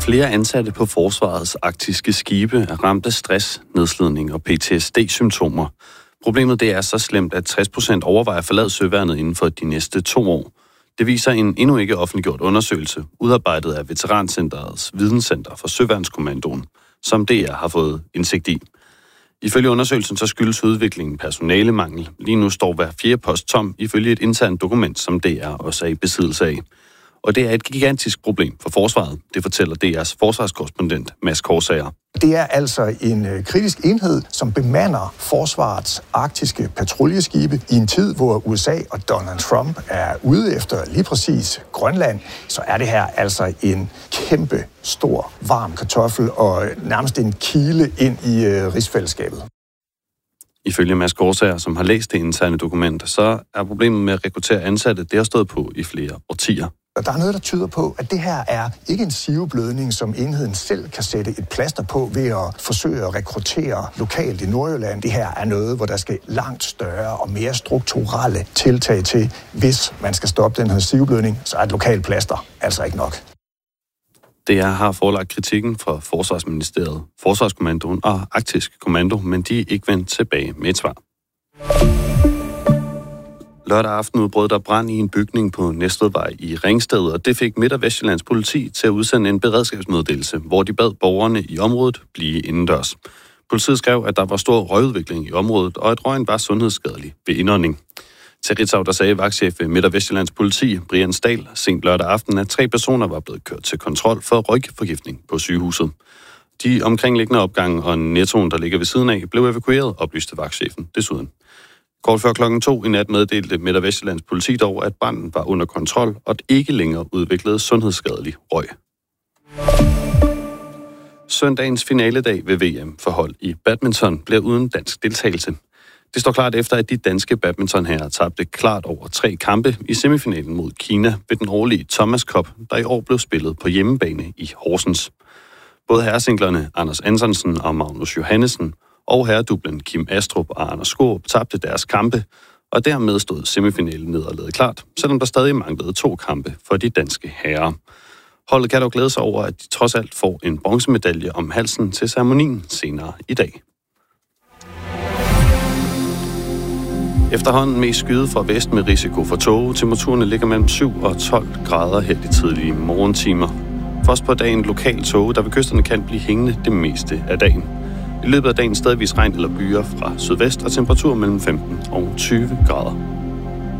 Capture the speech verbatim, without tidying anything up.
Flere ansatte på forsvarets arktiske skibe er ramt af stress, nedslidning og P T S D-symptomer. Problemet det er så slemt, at tres procent overvejer at forlade søværnet inden for de næste to år. Det viser en endnu ikke offentliggjort undersøgelse, udarbejdet af Veterancenterets Videnscenter for Søværnskommandoen, som D R har fået indsigt i. Ifølge undersøgelsen så skyldes udviklingen personalemangel. Lige nu står hver fjerde post tom ifølge et internt dokument, som D R også er i besiddelse af. Og det er et gigantisk problem for forsvaret, det fortæller D R's forsvarskorrespondent Mads Korsager. Det er altså en kritisk enhed, som bemander forsvarets arktiske patruljeskibe i en tid, hvor U S A og Donald Trump er ude efter lige præcis Grønland. Så er det her altså en kæmpe stor varm kartoffel og nærmest en kile ind i rigsfællesskabet. Ifølge Mads Korsager, som har læst det interne dokument, så er problemet med at rekruttere ansatte, det har stået på i flere årtier. Og der er noget, der tyder på, at det her er ikke en siveblødning, som enheden selv kan sætte et plaster på ved at forsøge at rekruttere lokalt i Nordjylland. Det her er noget, hvor der skal langt større og mere strukturelle tiltag til. Hvis man skal stoppe den her siveblødning, så er et lokalt plaster altså ikke nok. D R har forelagt kritikken fra Forsvarsministeriet, Forsvarskommandoen og Arktisk Kommando, men de er ikke vendt tilbage med et svar. Lørdag aften udbrød der brand i en bygning på Næstvedvej i Ringsted, og det fik Midt- og Vestjyllands politi til at udsende en beredskabsmeddelelse, hvor de bad borgerne i området blive indendørs. Politiet skrev, at der var stor røgudvikling i området, og at røgen var sundhedsskadelig ved indånding. Til Ritzau, der sagde vagtchef ved Midt- og Vestjyllands politi, Brian Stahl, sent lørdag aften, at tre personer var blevet kørt til kontrol for røgforgiftning på sygehuset. De omkringliggende opgange og Nettoen, der ligger ved siden af, blev evakueret, oplyste vagtchefen desuden. Kort før klokken to i nat meddelte Midt- og Vestjyllands politi dog, at branden var under kontrol, og at ikke længere udviklede sundhedsskadelig røg. Søndagens finaledag ved V M for hold i badminton bliver uden dansk deltagelse. Det står klart efter, at de danske badmintonherrer tabte klart over tre kampe i semifinalen mod Kina ved den årlige Thomas Cup, der i år blev spillet på hjemmebane i Horsens. Både herresinglerne Anders Antonsen og Magnus Johannesen og herredublen Kim Astrup og Anders Skaarup tabte deres kampe, og dermed stod semifinalen nederlaget klart, selvom der stadig manglede to kampe for de danske herrer. Holdet kan dog glæde sig over, at de trods alt får en bronzemedalje om halsen til ceremonien senere i dag. Efterhånden mest skyde fra vest med risiko for tåge. Temperaturerne ligger mellem syv og tolv grader her de tidlige morgentimer. Først på dagen lokal tåge, der ved kysterne kan blive hængende det meste af dagen. I løbet af dagen stedvis regn eller byer fra sydvest og temperatur mellem femten og tyve grader.